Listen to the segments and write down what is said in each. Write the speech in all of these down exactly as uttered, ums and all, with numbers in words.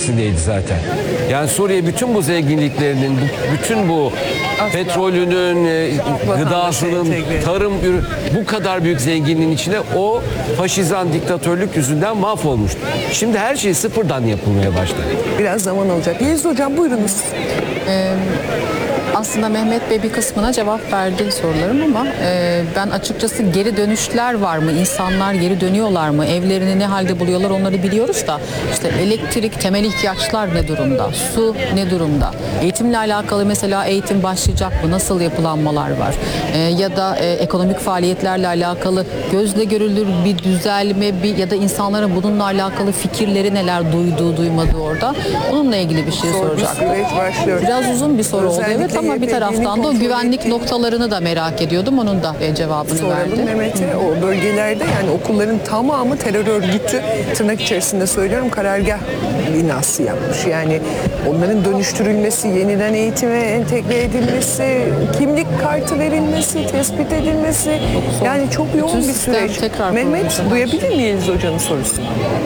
içerisindeydi zaten. Yani Suriye bütün bu zenginliklerinin, bütün bu petrolünün, e, gıdasının, tarım ürün, bu kadar büyük zenginliğin içine o faşizan diktatörlük yüzünden mahvolmuştu. Şimdi her şey sıfırdan yapılmaya başladı. Biraz zaman alacak. Yeliz Hocam buyurunuz. Ee, aslında Mehmet Bey bir kısmına cevap verdi sorularım ama e, ben açıkçası geri dönüşler var mı? İnsanlar geri dönüyorlar mı? Evlerini ne halde buluyorlar onları biliyoruz da işte elektrik, temel ihtiyaçlar ne durumda? Su ne durumda? Eğitimle alakalı mesela eğitim başlayacak mı? Nasıl yapılanmalar var? E, ya da e, ekonomik faaliyetlerle alakalı gözle görülür bir düzelme bir ya da insanların bununla alakalı fikirleri neler duyduğu duymadığı orada. Onunla ilgili bir şey Zor bir soracaktım. süreç başlıyor. Biraz uzun bir soru oldu evet Özellikle ama bir taraftan da o güvenlik noktalarını da merak ediyordum. Onun da e, cevabını Soralım verdi. Mehmet'e. O bölgelerde yani okulların tamamı terör örgütü, tırnak içerisinde söylüyorum, karargah binası yapmış. Yani onların dönüştürülmesi, yeniden eğitime entegre edilmesi, kimlik kartı verilmesi, tespit edilmesi, yani çok yoğun Bütün bir sistem süreç. tekrar Mehmet, kurulmuş. duyabilir miyiz Hoca'nın sorusunu?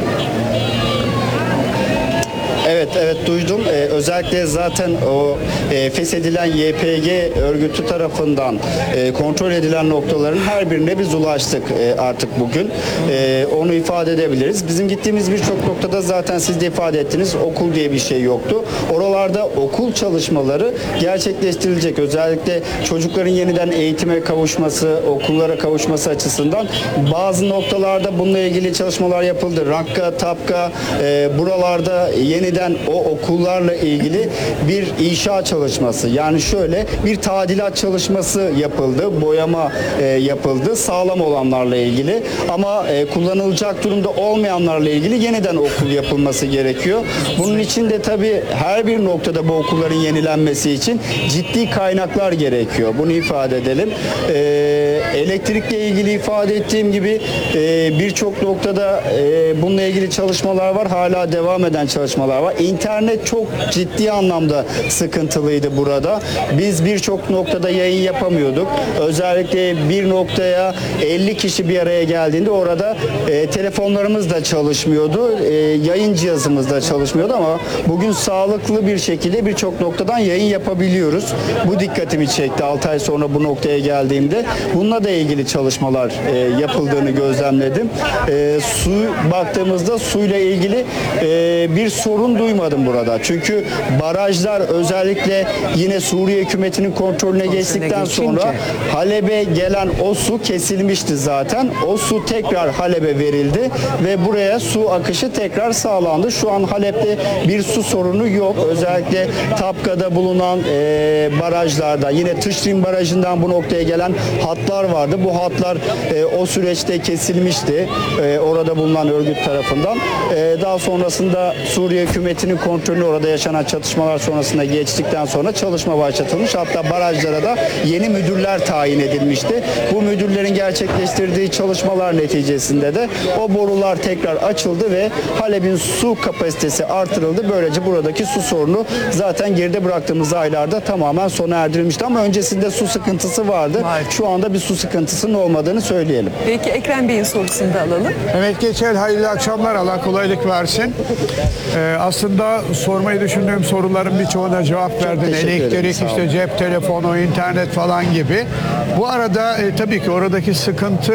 Evet, evet duydum. Ee, özellikle zaten o e, feshedilen Y P G örgütü tarafından e, kontrol edilen noktaların her birine biz ulaştık e, artık bugün. E, onu ifade edebiliriz. Bizim gittiğimiz birçok noktada zaten siz de ifade ettiniz. Okul diye bir şey yoktu. Oralarda okul çalışmaları gerçekleştirilecek. Özellikle çocukların yeniden eğitime kavuşması, okullara kavuşması açısından bazı noktalarda bununla ilgili çalışmalar yapıldı. Rakka, Tapka, e, buralarda yeniden o okullarla ilgili bir inşa çalışması, yani şöyle bir tadilat çalışması yapıldı, boyama e, yapıldı sağlam olanlarla ilgili ama e, kullanılacak durumda olmayanlarla ilgili yeniden okul yapılması gerekiyor. Bunun için de tabii her bir noktada bu okulların yenilenmesi için ciddi kaynaklar gerekiyor. Bunu ifade edelim. E, elektrikle ilgili ifade ettiğim gibi e, birçok noktada e, bununla ilgili çalışmalar var. Hala devam eden çalışmalar var. İnternet çok ciddi anlamda sıkıntılıydı burada. Biz birçok noktada yayın yapamıyorduk. Özellikle bir noktaya elli kişi bir araya geldiğinde orada e, telefonlarımız da çalışmıyordu. E, yayın cihazımız da çalışmıyordu ama bugün sağlıklı bir şekilde birçok noktadan yayın yapabiliyoruz. Bu dikkatimi çekti altı ay sonra bu noktaya geldiğimde. Bununla da ilgili çalışmalar e, yapıldığını gözlemledim. E, su baktığımızda suyla ilgili e, bir sorun duymadım burada. Çünkü barajlar özellikle yine Suriye hükümetinin kontrolüne geçtikten sonra Halep'e gelen o su kesilmişti zaten. O su tekrar Halep'e verildi ve buraya su akışı tekrar sağlandı. Şu an Halep'te bir su sorunu yok. Özellikle Tapka'da bulunan e, barajlarda yine Tışrin Barajı'ndan bu noktaya gelen hatlar vardı. Bu hatlar e, o süreçte kesilmişti. E, orada bulunan örgüt tarafından. E, daha sonrasında Suriye hükümetinin kontrolünü orada yaşanan çatışmalar sonrasında geçtikten sonra çalışma başlatılmış. Hatta barajlara da yeni müdürler tayin edilmişti. Bu müdürlerin gerçekleştirdiği çalışmalar neticesinde de o borular tekrar açıldı ve Halep'in su kapasitesi artırıldı. Böylece buradaki su sorunu zaten geride bıraktığımız aylarda tamamen sona erdirilmişti ama öncesinde su sıkıntısı vardı. Var. Şu anda bir su sıkıntısının olmadığını söyleyelim. Peki Ekrem Bey'in sorusunu da alalım. Mehmet Geçel, hayırlı akşamlar. Allah kolaylık versin. Ee, aslında sormayı düşündüğüm soruların birçoğuna cevap verdin. teşekkür ederim, Elektrik, sağ olun. işte cep telefonu, internet falan gibi. Bu arada e, tabii ki oradaki sıkıntı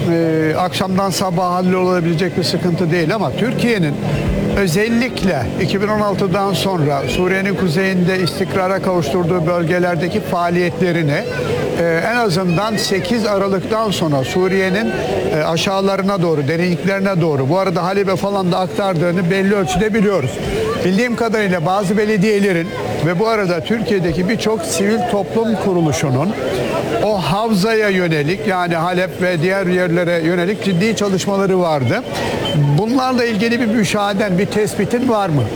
e, akşamdan sabaha hallolabilecek bir sıkıntı değil ama Türkiye'nin özellikle iki bin on altıdan sonra Suriye'nin kuzeyinde istikrara kavuşturduğu bölgelerdeki faaliyetlerini e, en azından sekiz Aralık'tan sonra Suriye'nin e, aşağılarına doğru, derinliklerine doğru, bu arada Halep'e falan da aktardığını belli ölçüde biliyoruz. Bildiğim kadarıyla bazı belediyelerin ve bu arada Türkiye'deki birçok sivil toplum kuruluşunun o havzaya yönelik, yani Halep ve diğer yerlere yönelik ciddi çalışmaları vardı. Bunlarla ilgili bir müşaheden, bir tespitin var mı?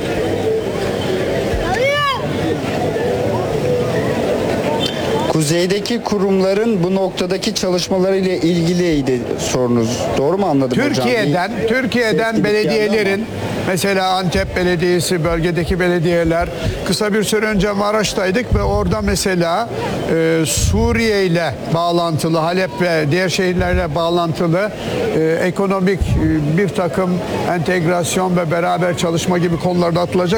Kuzeydeki kurumların bu noktadaki çalışmalarıyla ilgiliydi sorunuz. Doğru mu anladım hocam? Türkiye'den, Bir Türkiye'den tespit belediyelerin, geldi mesela Antep Belediyesi, bölgedeki belediyeler, kısa bir süre önce Maraş'taydık ve orada mesela e, Suriye ile bağlantılı, Halep ve diğer şehirlerle bağlantılı e, ekonomik e, bir takım entegrasyon ve beraber çalışma gibi konularda atılacak